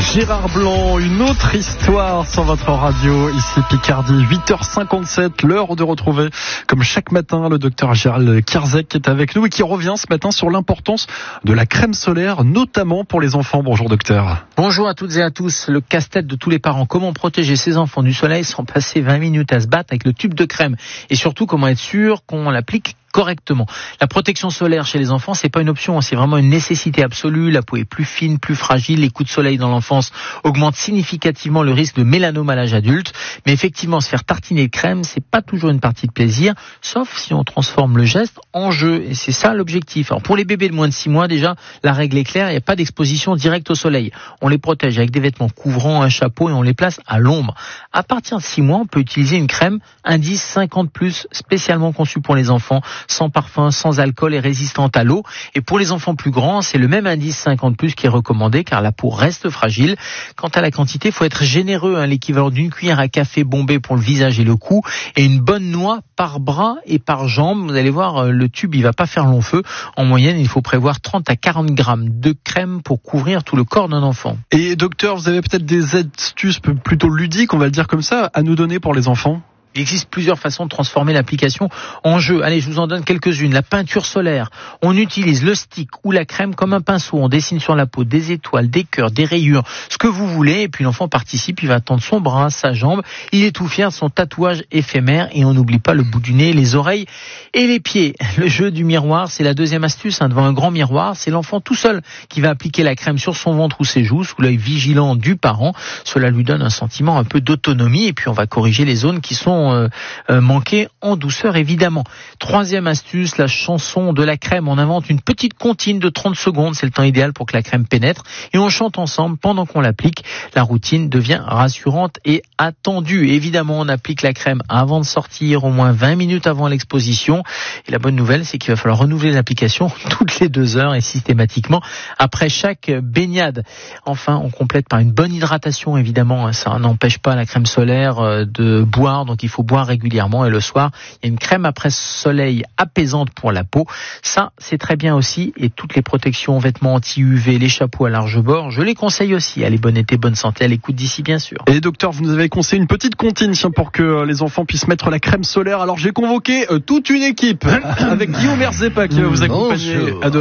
Gérard Blanc, une autre histoire sur votre radio, ici Picardie, 8h57, l'heure de retrouver, comme chaque matin, le docteur Gérald Kierzek qui est avec nous et qui revient ce matin sur l'importance de la crème solaire, notamment pour les enfants. Bonjour docteur. Bonjour à toutes et à tous. Le casse-tête de tous les parents, comment protéger ses enfants du soleil sans passer 20 minutes à se battre avec le tube de crème, et surtout comment être sûr qu'on l'applique correctement. La protection solaire chez les enfants, c'est pas une option, c'est vraiment une nécessité absolue. La peau est plus fine, plus fragile. Les coups de soleil dans l'enfance augmentent significativement le risque de mélanome à l'âge adulte. Mais effectivement, se faire tartiner de crème, c'est pas toujours une partie de plaisir, sauf si on transforme le geste en jeu. Et c'est ça l'objectif. Alors pour les bébés de moins de 6 mois, déjà, la règle est claire, il n'y a pas d'exposition directe au soleil. On les protège avec des vêtements couvrants, un chapeau et on les place à l'ombre. À partir de 6 mois, on peut utiliser une crème indice 50+, spécialement conçue pour les enfants, sans parfum, sans alcool et résistante à l'eau. Et pour les enfants plus grands, c'est le même indice 50+ qui est recommandé car la peau reste fragile. Quant à la quantité, il faut être généreux, l'équivalent d'une cuillère à café bombée pour le visage et le cou et une bonne noix par bras et par jambe. Vous allez voir, le tube, il va pas faire long feu. En moyenne, il faut prévoir 30 à 40 grammes de crème pour couvrir tout le corps d'un enfant. Et docteur, vous avez peut-être des astuces plutôt ludiques, on va le dire comme ça, à nous donner pour les enfants ? Il existe plusieurs façons de transformer l'application en jeu. Allez, je vous en donne quelques-unes. La peinture solaire. On utilise le stick ou la crème comme un pinceau. On dessine sur la peau des étoiles, des cœurs, des rayures, ce que vous voulez. Et puis l'enfant participe, il va tendre son bras, sa jambe. Il est tout fier de son tatouage éphémère. Et on n'oublie pas le bout du nez, les oreilles et les pieds. Le jeu du miroir, c'est la deuxième astuce. Devant un grand miroir, c'est l'enfant tout seul qui va appliquer la crème sur son ventre ou ses joues, sous l'œil vigilant du parent. Cela lui donne un sentiment un peu d'autonomie. Et puis on va corriger les zones qui sont manquer en douceur évidemment. Troisième astuce, la chanson de la crème. On invente une petite comptine de 30 secondes, c'est le temps idéal pour que la crème pénètre et on chante ensemble pendant qu'on l'applique. La routine devient rassurante et attendue. Évidemment, on applique la crème avant de sortir, au moins 20 minutes avant l'exposition. Et la bonne nouvelle, c'est qu'il va falloir renouveler l'application toutes les 2 heures et systématiquement après chaque baignade. Enfin, on complète par une bonne hydratation évidemment. Ça n'empêche pas la crème solaire de boire, donc il faut boire régulièrement et le soir, il y a une crème après soleil apaisante pour la peau. Ça, c'est très bien aussi et toutes les protections, vêtements anti-UV, les chapeaux à large bord, je les conseille aussi. Allez, bon été, bonne santé à l'écoute d'ici bien sûr. Et docteur, vous nous avez conseillé une petite comptine pour que les enfants puissent mettre la crème solaire. Alors j'ai convoqué toute une équipe avec Guillaume Herzepa qui va vous accompagner à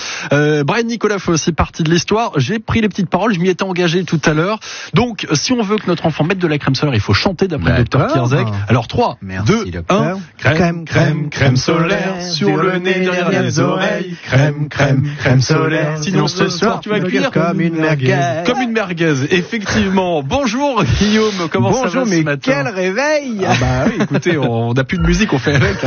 9h. Brian Nicolas fait aussi partie de l'histoire. J'ai pris les petites paroles, je m'y étais engagé tout à l'heure. Donc si on veut que notre enfant mette de la crème solaire, il faut chanter d'après le docteur Kierzek. Alors 3, 2, 1, crème, crème, crème solaire sur le nez, derrière les oreilles, crème, crème, crème solaire. Sinon ce soir tu vas cuire comme une merguez. Comme une merguez, effectivement. Bonjour Guillaume, comment ça va ce matin ? Bonjour, mais quel réveil ! Ah bah oui, écoutez, on n'a plus de musique, on fait avec.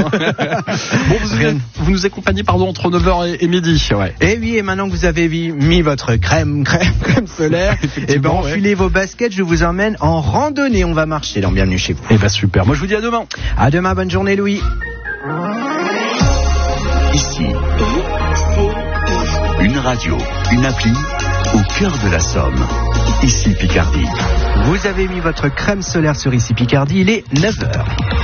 Bon, vous nous accompagnez entre 9h et midi. Ouais. Et oui, et maintenant que vous avez mis votre crème solaire, et ben enfilez vos baskets, je vous emmène en randonnée. On va marcher dans Bienvenue chez vous. Et bah super, moi je vous dis à demain. À demain, bonne journée Louis. Ici, une radio, une appli au cœur de la Somme. Ici Picardie. Vous avez mis votre crème solaire sur Ici Picardie, il est 9h.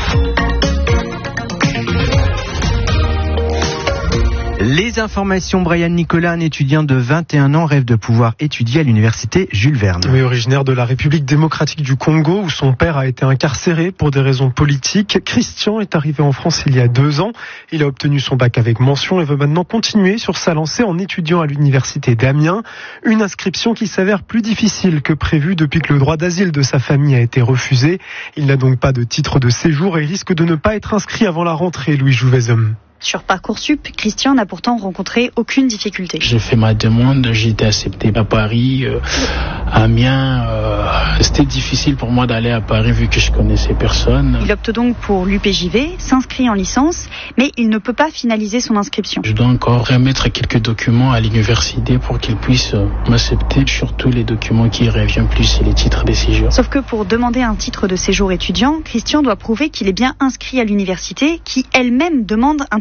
Les informations, Brian Nicolas, un étudiant de 21 ans, rêve de pouvoir étudier à l'université Jules Verne. Oui, originaire de la République démocratique du Congo, où son père a été incarcéré pour des raisons politiques. Christian est arrivé en France il y a 2 ans. Il a obtenu son bac avec mention et veut maintenant continuer sur sa lancée en étudiant à l'université d'Amiens. Une inscription qui s'avère plus difficile que prévu depuis que le droit d'asile de sa famille a été refusé. Il n'a donc pas de titre de séjour et risque de ne pas être inscrit avant la rentrée, Louis Jouvezhomme. Sur Parcoursup, Christian n'a pourtant rencontré aucune difficulté. J'ai fait ma demande, j'ai été accepté à Paris, à Amiens. C'était difficile pour moi d'aller à Paris vu que je connaissais personne. Il opte donc pour l'UPJV, s'inscrit en licence, mais il ne peut pas finaliser son inscription. Je dois encore remettre quelques documents à l'université pour qu'ils puissent m'accepter. Surtout les documents qui reviennent plus, c'est les titres de séjour. Sauf que pour demander un titre de séjour étudiant, Christian doit prouver qu'il est bien inscrit à l'université, qui elle-même demande un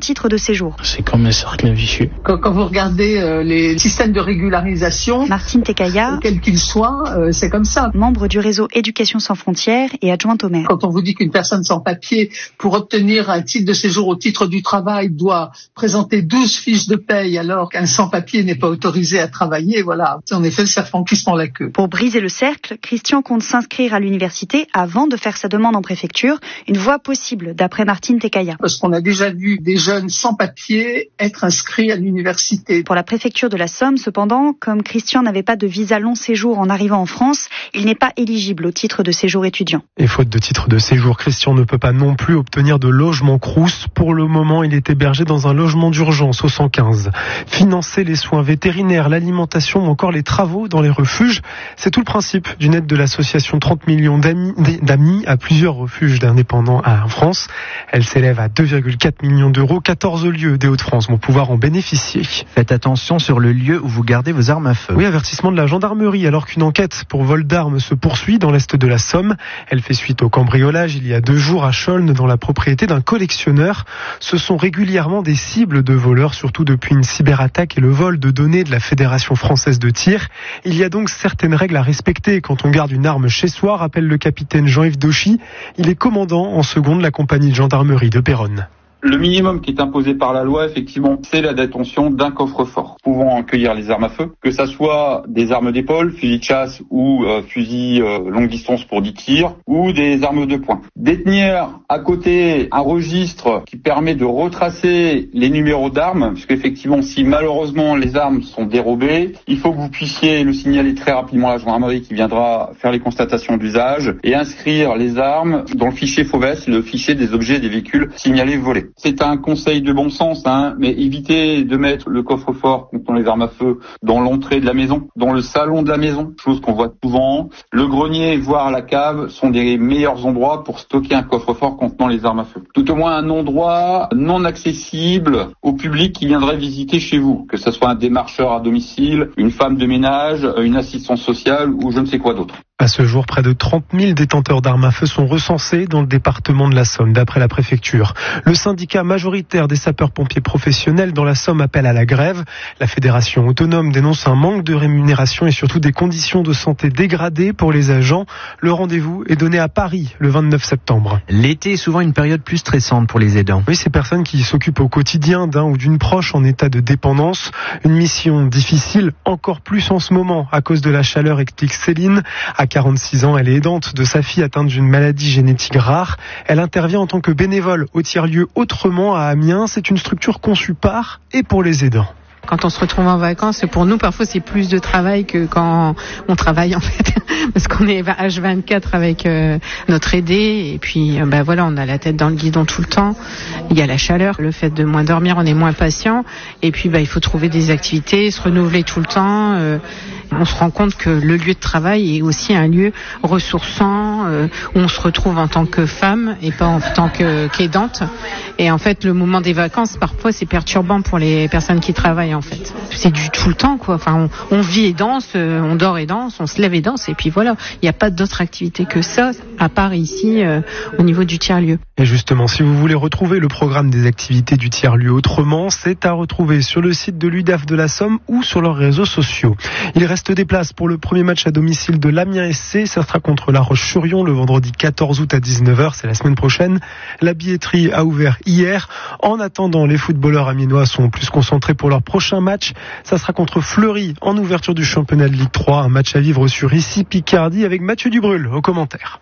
titre de séjour. C'est comme un cercle vicieux. Quand vous regardez les systèmes de régularisation, Martine Tekaya, quel qu'il soit, c'est comme ça. Membre du réseau Éducation sans frontières et adjointe au maire. Quand on vous dit qu'une personne sans papier, pour obtenir un titre de séjour au titre du travail, doit présenter 12 fiches de paye alors qu'un sans-papier n'est pas autorisé à travailler, voilà. C'est en effet le serpent qui se prend la queue. Pour briser le cercle, Christian compte s'inscrire à l'université avant de faire sa demande en préfecture. Une voie possible, d'après Martine Tekaya. Parce qu'on a déjà vu des jeunes sans papier être inscrits à l'université. Pour la préfecture de la Somme, cependant, comme Christian n'avait pas de visa long séjour en arrivant en France, il n'est pas éligible au titre de séjour étudiant. Et faute de titre de séjour, Christian ne peut pas non plus obtenir de logement Crous. Pour le moment, il est hébergé dans un logement d'urgence au 115. Financer les soins vétérinaires, l'alimentation ou encore les travaux dans les refuges, c'est tout le principe d'une aide de l'association 30 millions d'amis à plusieurs refuges d'indépendants en France. Elle s'élève à 2,4 millions d'euros. 14 lieux des Hauts-de-France vont pouvoir en bénéficier. Faites attention sur le lieu où vous gardez vos armes à feu. Oui, avertissement de la gendarmerie alors qu'une enquête pour vol d'armes se poursuit dans l'est de la Somme. Elle fait suite au cambriolage il y a 2 jours à Chaulnes dans la propriété d'un collectionneur. Ce sont régulièrement des cibles de voleurs, surtout depuis une cyberattaque et le vol de données de la Fédération française de tir. Il y a donc certaines règles à respecter quand on garde une arme chez soi, rappelle le capitaine Jean-Yves Dauchy. Il est commandant en seconde de la compagnie de gendarmerie de Péronne. Le minimum qui est imposé par la loi, effectivement, c'est la détention d'un coffre-fort pouvant accueillir les armes à feu, que ça soit des armes d'épaule, fusils de chasse ou fusils longue distance pour 10 tirs, ou des armes de poing. Détenir à côté un registre qui permet de retracer les numéros d'armes, puisque effectivement, si malheureusement les armes sont dérobées, il faut que vous puissiez le signaler très rapidement à la gendarmerie qui viendra faire les constatations d'usage et inscrire les armes dans le fichier FOVES, le fichier des objets et des véhicules signalés volés. C'est un conseil de bon sens, mais évitez de mettre le coffre-fort contenant les armes à feu dans l'entrée de la maison, dans le salon de la maison, chose qu'on voit souvent. Le grenier, voire la cave, sont des meilleurs endroits pour stocker un coffre-fort contenant les armes à feu. Tout au moins un endroit non accessible au public qui viendrait visiter chez vous, que ce soit un démarcheur à domicile, une femme de ménage, une assistance sociale ou je ne sais quoi d'autre. À ce jour, près de 30 000 détenteurs d'armes à feu sont recensés dans le département de la Somme, d'après la préfecture. Le syndicat majoritaire des sapeurs-pompiers professionnels dans la Somme appelle à la grève. La fédération autonome dénonce un manque de rémunération et surtout des conditions de santé dégradées pour les agents. Le rendez-vous est donné à Paris le 29 septembre. L'été est souvent une période plus stressante pour les aidants. Oui, ces personnes qui s'occupent au quotidien d'un ou d'une proche en état de dépendance. Une mission difficile, encore plus en ce moment, à cause de la chaleur, explique Céline. À 46 ans, elle est aidante de sa fille atteinte d'une maladie génétique rare. Elle intervient en tant que bénévole au tiers-lieu Autrement à Amiens. C'est une structure conçue par et pour les aidants. Quand on se retrouve en vacances, pour nous, parfois, c'est plus de travail que quand on travaille, en fait. Parce qu'on est H24 avec notre aidé. Et puis, voilà, on a la tête dans le guidon tout le temps. Il y a la chaleur, le fait de moins dormir, on est moins patient. Et puis, il faut trouver des activités, se renouveler tout le temps. On se rend compte que le lieu de travail est aussi un lieu ressourçant, où on se retrouve en tant que femme et pas en tant qu'aidante. Et en fait, le moment des vacances, parfois, c'est perturbant pour les personnes qui travaillent, en fait. C'est du tout le temps, quoi. Enfin, on vit et danse, on dort et danse, on se lève et danse, et puis voilà. Il n'y a pas d'autre activité que ça, à part ici, au niveau du tiers-lieu. Et justement, si vous voulez retrouver le programme des activités du tiers-lieu Autrement, c'est à retrouver sur le site de l'UDAF de la Somme ou sur leurs réseaux sociaux. Il reste des places pour le premier match à domicile de l'Amiens SC. Ça sera contre La Roche-sur-Yon le vendredi 14 août à 19h. C'est la semaine prochaine. La billetterie a ouvert hier. En attendant, les footballeurs amiénois sont plus concentrés pour leur prochain match. Ça sera contre Fleury en ouverture du championnat de Ligue 3. Un match à vivre sur Ici Picardie avec Mathieu Dubrul aux commentaires.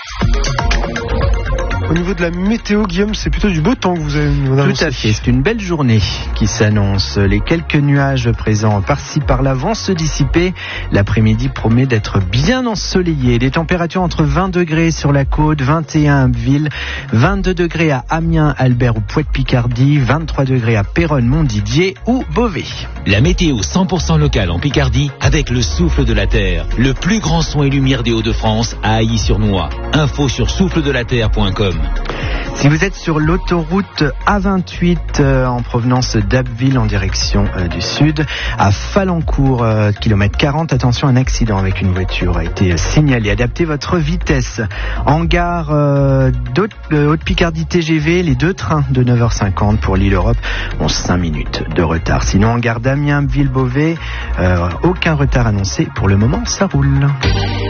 Au niveau de la météo, Guillaume, c'est plutôt du beau temps que vous avez nous annoncé. Tout à fait, c'est une belle journée qui s'annonce. Les quelques nuages présents par-ci par-là vont se dissiper. L'après-midi promet d'être bien ensoleillé. Des températures entre 20 degrés sur la côte, 21 à Abbeville, 22 degrés à Amiens, Albert ou Poix-de-Picardie, 23 degrés à Péronne, Montdidier ou Beauvais. La météo 100% locale en Picardie avec le souffle de la terre. Le plus grand son et lumière des Hauts-de-France à Ailly-sur-Noix. Info sur souffledelaterre.com. Si vous êtes sur l'autoroute A28 en provenance d'Abbeville en direction du sud, à Falencourt, kilomètre 40, attention, un accident avec une voiture a été signalé. Adaptez votre vitesse. En gare Haute-Picardie TGV, les 2 trains de 9h50 pour l'île Europe ont 5 minutes de retard. Sinon, en gare d'Amiens, Ville-Beauvais, aucun retard annoncé. Pour le moment, ça roule.